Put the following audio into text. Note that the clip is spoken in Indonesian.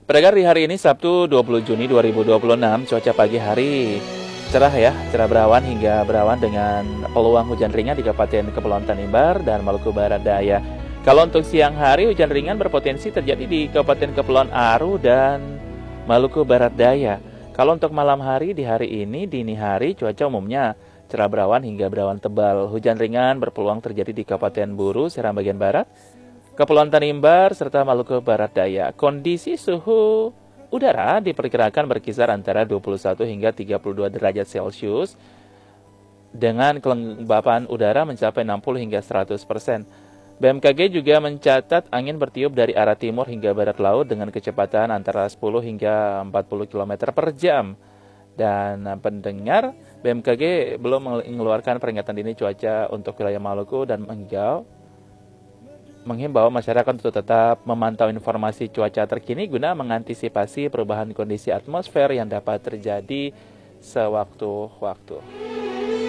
Pendengar, di hari ini Sabtu 20 Juni 2026, cuaca pagi hari cerah ya, cerah berawan hingga berawan dengan peluang hujan ringan di Kabupaten Kepulauan Tanimbar dan Maluku Barat Daya. Kalau untuk siang hari, hujan ringan berpotensi terjadi di Kabupaten Kepulauan Aru dan Maluku Barat Daya. Kalau untuk malam hari, di hari ini, dini hari, cuaca umumnya cerah berawan hingga berawan tebal. Hujan ringan berpeluang terjadi di Kabupaten Buru, Seram bagian barat, Kepulauan Tanimbar, serta Maluku Barat Daya. Kondisi suhu udara diperkirakan berkisar antara 21 hingga 32 derajat Celcius dengan kelembapan udara mencapai 60 hingga 100%. BMKG juga mencatat angin bertiup dari arah timur hingga barat laut dengan kecepatan antara 10 hingga 40 km per jam. Dan pendengar, BMKG belum mengeluarkan peringatan dini cuaca untuk wilayah Maluku dan menghimbau masyarakat untuk tetap memantau informasi cuaca terkini guna mengantisipasi perubahan kondisi atmosfer yang dapat terjadi sewaktu-waktu.